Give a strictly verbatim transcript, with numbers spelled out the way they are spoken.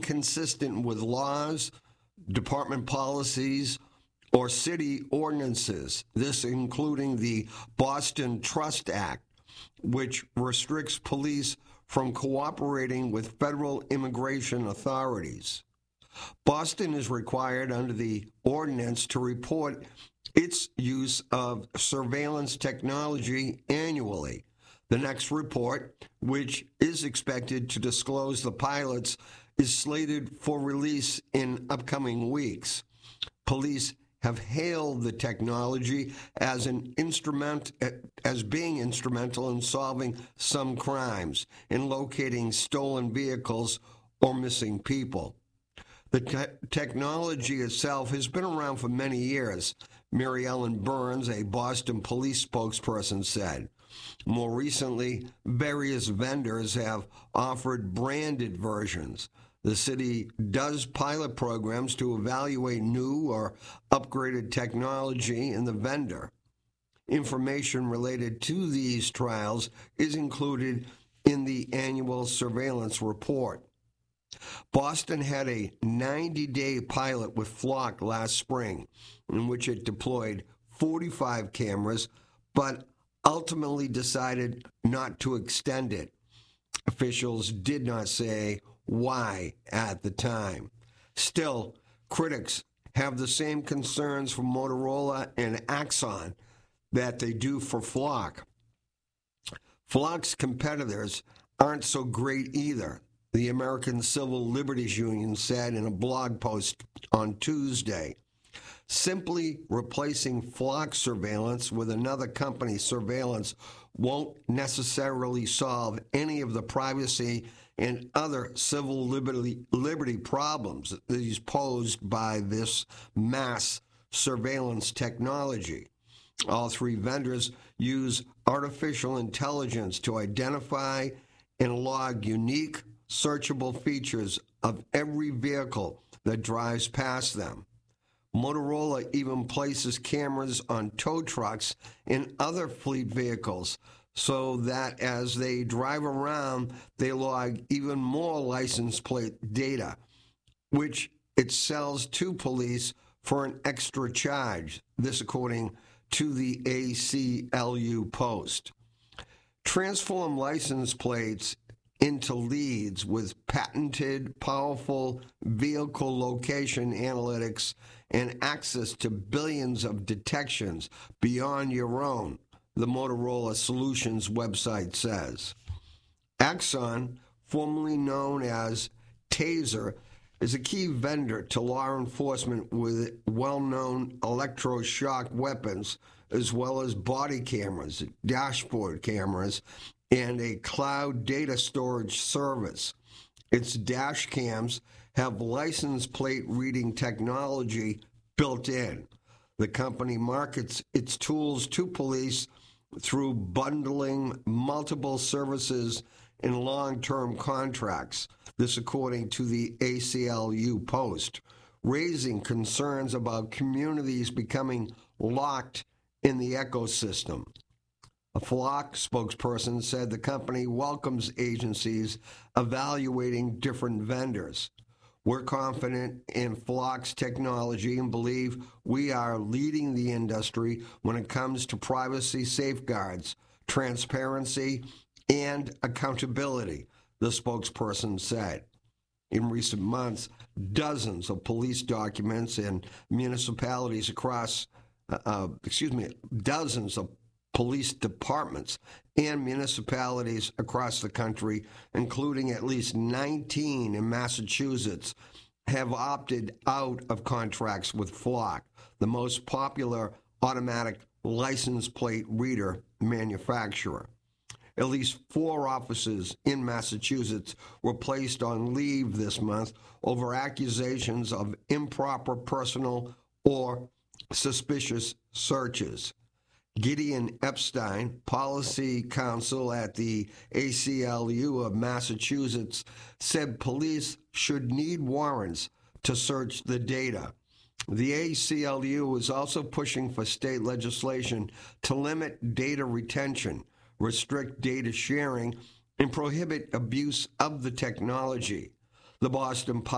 inconsistent with laws, department policies, or city ordinances, this including the Boston Trust Act, which restricts police from cooperating with federal immigration authorities. Boston is required under the ordinance to report its use of surveillance technology annually. The next report, which is expected to disclose the pilots, is slated for release in upcoming weeks. Police have hailed the technology as an instrument as being instrumental in solving some crimes, in locating stolen vehicles or missing people. The te- technology itself has been around for many years, Mary Ellen Burns, a Boston police spokesperson, said. More recently, various vendors have offered branded versions. The city does pilot programs to evaluate new or upgraded technology in the vendor. Information related to these trials is included in the annual surveillance report. Boston had a ninety-day pilot with Flock last spring, in which it deployed forty-five cameras, but ultimately decided not to extend it. Officials did not say why at the time. Still, critics have the same concerns for Motorola and Axon that they do for Flock. Flock's competitors aren't so great either, the American Civil Liberties Union said in a blog post on Tuesday. Simply replacing Flock surveillance with another company's surveillance won't necessarily solve any of the privacy and other civil liberty, liberty problems that is posed by this mass surveillance technology. All three vendors use artificial intelligence to identify and log unique, searchable features of every vehicle that drives past them. Motorola even places cameras on tow trucks and other fleet vehicles so that as they drive around, they log even more license plate data, which it sells to police for an extra charge, this according to the A C L U Post. Transform license plates into leads with patented, powerful vehicle location analytics and access to billions of detections beyond your own, the Motorola Solutions website says. Axon, formerly known as Taser, is a key vendor to law enforcement with well-known electroshock weapons, as well as body cameras, dashboard cameras, and a cloud data storage service. Its dash cams have license plate reading technology built in. The company markets its tools to police through bundling multiple services in long-term contracts, this according to the A C L U Post, raising concerns about communities becoming locked in the ecosystem. A Flock spokesperson said the company welcomes agencies evaluating different vendors. We're confident in Flock's technology and believe we are leading the industry when it comes to privacy safeguards, transparency, and accountability, the spokesperson said. In recent months, dozens of police documents in municipalities across, uh, excuse me, dozens of police departments and municipalities across the country, including at least nineteen in Massachusetts, have opted out of contracts with Flock, the most popular automatic license plate reader manufacturer. At least four officers in Massachusetts were placed on leave this month over accusations of improper personal or suspicious searches. Gideon Epstein, policy counsel at the A C L U of Massachusetts, said police should need warrants to search the data. The A C L U is also pushing for state legislation to limit data retention, restrict data sharing, and prohibit abuse of the technology. The Boston